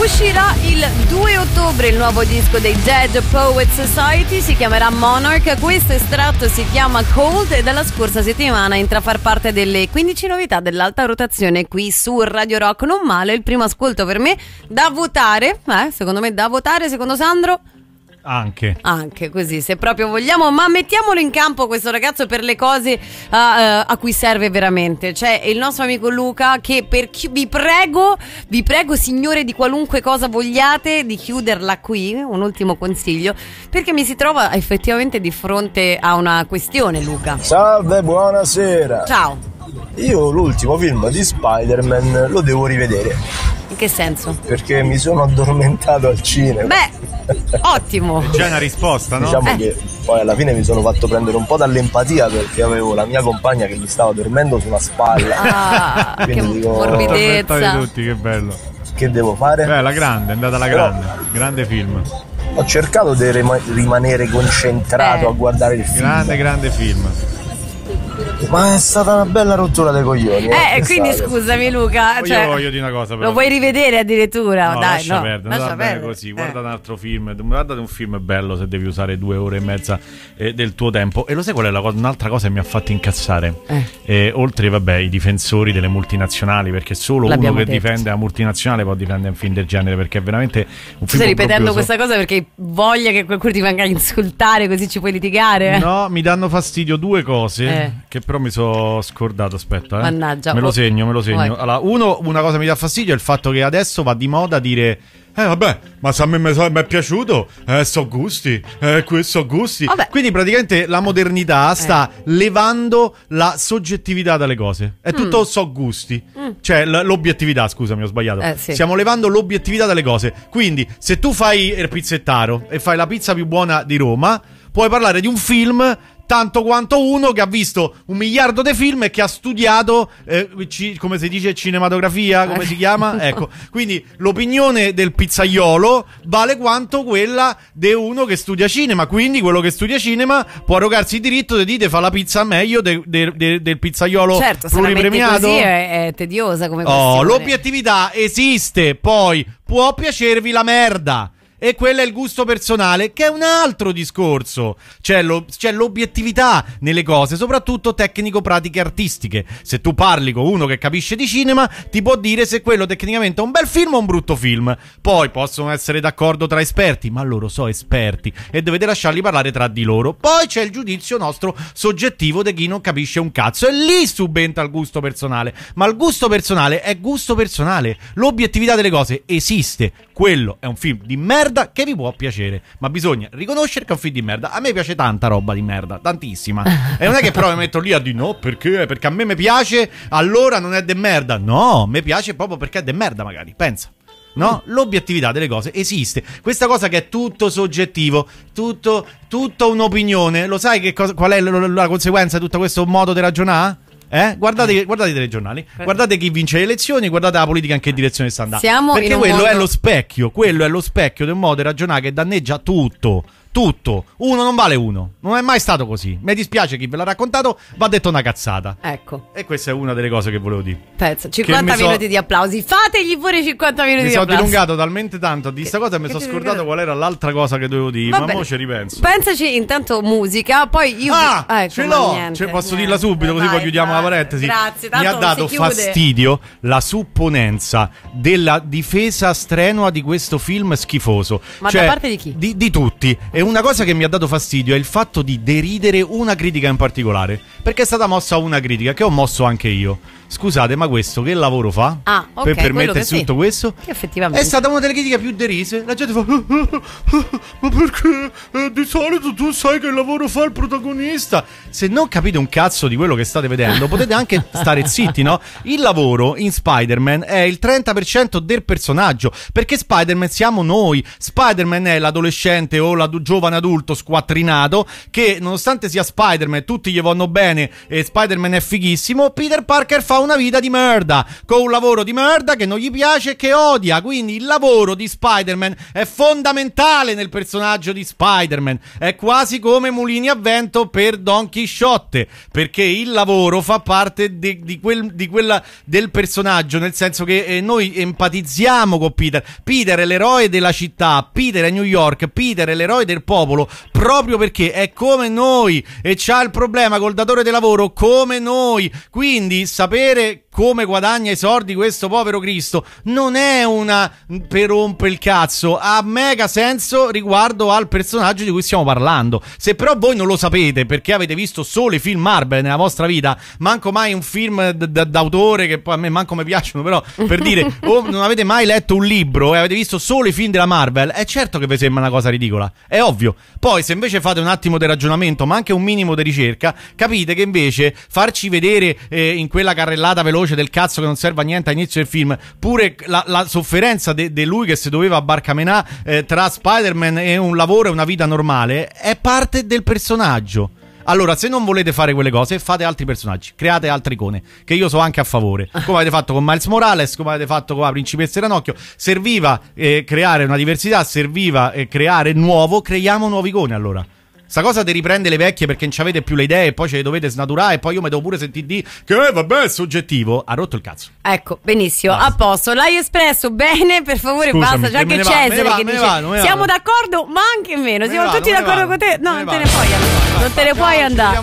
Uscirà il 2 ottobre il nuovo disco dei Dead Poets Society, si chiamerà Monarch. Questo estratto si chiama Cold e dalla scorsa settimana entra a far parte delle 15 novità dell'alta rotazione qui su Radio Rock. Non male, il primo ascolto per me, da votare, secondo me da votare, secondo Sandro? Anche così, se proprio vogliamo, ma mettiamolo in campo questo ragazzo per le cose a cui serve veramente. C'è il nostro amico Luca che vi prego signore, di qualunque cosa vogliate, di chiuderla qui, un ultimo consiglio, perché mi si trova effettivamente di fronte a una questione. Luca, salve, buonasera. Ciao. Io l'ultimo film di Spider-Man lo devo rivedere. In che senso? Perché mi sono addormentato al cinema. Beh, ottimo. È già una risposta, no? Diciamo che poi alla fine mi sono fatto prendere un po' dall'empatia, perché avevo la mia compagna che mi stava dormendo sulla spalla. Che morbidezza. Tutti, che bello. Che devo fare? Beh, la grande, è andata alla grande. Grande film. Ho cercato di rimanere concentrato a guardare il film. Grande film. Ma è stata una bella rottura dei coglioni. Quindi scusami Luca, io voglio dire una cosa, però. Lo vuoi rivedere addirittura? No, dai, lascia perdere, lascia perdere così. Guarda un altro film, guardate un film bello se devi usare 2 ore e mezza del tuo tempo. E lo sai qual è un'altra cosa che mi ha fatto incazzare? Oltre, i difensori delle multinazionali, perché solo uno che difende la multinazionale può difendere un film del genere, perché è veramente un film. Stai ripetendo questa cosa perché voglia che qualcuno ti venga a insultare, così ci puoi litigare? No, mi danno fastidio 2 cose che però mi sono scordato. Aspetta, Mannaggia, me lo segno. Allora, una cosa mi dà fastidio è il fatto che adesso va di moda dire vabbè, ma se a me mi è piaciuto, so gusti, so gusti. Vabbè. Quindi praticamente la modernità sta levando la soggettività dalle cose. È tutto so gusti. Cioè l'obiettività, scusami, ho sbagliato. Sì. Stiamo levando l'obiettività dalle cose. Quindi se tu fai il pizzettaro e fai la pizza più buona di Roma, puoi parlare di un film tanto quanto uno che ha visto 1 miliardo di film e che ha studiato come si dice, cinematografia, come si chiama? Ecco, quindi l'opinione del pizzaiolo vale quanto quella di uno che studia cinema. Quindi quello che studia cinema può arrogarsi il diritto di dire fa la pizza meglio del pizzaiolo pluripremiato. Così è tediosa come questione. L'obiettività esiste, poi può piacervi la merda. E quello è il gusto personale, che è un altro discorso. C'è l'obiettività nelle cose, soprattutto tecnico-pratiche artistiche. Se tu parli con uno che capisce di cinema, ti può dire se quello tecnicamente è un bel film o un brutto film. Poi possono essere d'accordo tra esperti, ma loro sono esperti e dovete lasciarli parlare tra di loro. Poi c'è il giudizio nostro soggettivo di chi non capisce un cazzo, e lì subentra il gusto personale. Ma il gusto personale è gusto personale. L'obiettività delle cose esiste. Quello è un film di merda che vi può piacere, ma bisogna riconoscere che è un film di merda. A me piace tanta roba di merda, tantissima. E non è che però mi metto lì a dire no, perché a me mi piace, allora non è de merda. No, mi piace proprio perché è de merda, magari, pensa. No? L'obiettività delle cose esiste. Questa cosa che è tutto soggettivo, tutto un'opinione. Lo sai qual è la conseguenza di tutto questo modo di ragionare? Guardate i telegiornali, guardate chi vince le elezioni, guardate la politica in che direzione sta andando. Perché quello è lo specchio del modo di ragionare che danneggia tutto. Uno non vale uno. Non è mai stato così. Mi dispiace chi ve l'ha raccontato, va detto una cazzata. Ecco. E questa è una delle cose che volevo dire. Pensa, 50 minuti di applausi. Fategli pure 50 minuti di applausi. Mi sono dilungato talmente tanto di sta cosa, mi sono scordato qual era l'altra cosa che dovevo dire. Ma mo ci ripenso. Pensaci intanto musica, poi io ce l'ho. Posso dirla subito, così poi chiudiamo la parentesi. Grazie, mi ha dato fastidio la supponenza della difesa strenua di questo film schifoso. Ma da parte di chi? Di tutti. E una cosa che mi ha dato fastidio è il fatto di deridere una critica in particolare, perché è stata mossa una critica che ho mosso anche io. Scusate, ma questo che lavoro fa? Per permettersi tutto questo? Che effettivamente è stata una delle critiche più derise. La gente fa ma perché di solito tu sai che lavoro fa il protagonista. Se non capite un cazzo di quello che state vedendo, potete anche stare zitti, no? Il lavoro in Spider-Man è il 30% del personaggio, perché Spider-Man siamo noi. Spider-Man è l'adolescente o la giovane adulto squattrinato che, nonostante sia Spider-Man, tutti gli vanno bene e Spider-Man è fighissimo, Peter Parker fa una vita di merda, con un lavoro di merda che non gli piace e che odia. Quindi il lavoro di Spider-Man è fondamentale nel personaggio di Spider-Man, è quasi come mulini a vento per Don Chisciotte, perché il lavoro fa parte di quella del personaggio, nel senso che noi empatizziamo con Peter. Peter è l'eroe della città, Peter è New York, Peter è l'eroe del popolo, proprio perché è come noi e c'ha il problema col datore di lavoro come noi. Quindi sapere come guadagna i soldi questo povero Cristo non è una per rompe il cazzo, ha mega senso riguardo al personaggio di cui stiamo parlando. Se però voi non lo sapete perché avete visto solo i film Marvel nella vostra vita, manco mai un film d'autore, che poi a me manco mi piacciono, però per dire, o non avete mai letto un libro e avete visto solo i film della Marvel, è certo che vi sembra una cosa ridicola, è ovvio. Poi se invece fate un attimo di ragionamento, ma anche un minimo di ricerca, capite che invece farci vedere in quella carrellata veloce del cazzo che non serve a niente all'inizio del film pure la sofferenza di lui che si doveva barcamenà tra Spider-Man e un lavoro e una vita normale, è parte del personaggio. Allora, se non volete fare quelle cose, fate altri personaggi, create altre icone, che io so anche a favore, come avete fatto con Miles Morales, come avete fatto con la principessa Ranocchio. Serviva creare una diversità, serviva creare nuovo, creiamo nuove icone. Allora sta cosa di riprende le vecchie perché non ci avete più le idee e poi ce le dovete snaturare e poi io mi devo pure sentire di che vabbè è soggettivo, ha rotto il cazzo. Ecco, benissimo, Basta. a posto, l'hai espresso bene, per favore. Scusami, basta, già me che ne va, Cesare me ne che va, dice me ne va. siamo d'accordo ma anche meno, siamo tutti d'accordo con te, no, Me non ne te ne puoi andare, non te ne puoi andare.